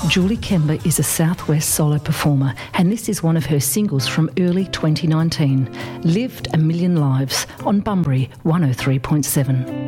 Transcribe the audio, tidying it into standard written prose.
Julie Kemba is a Southwest solo performer, and this is one of her singles from early 2019, Lived a Million Lives on Bunbury 103.7.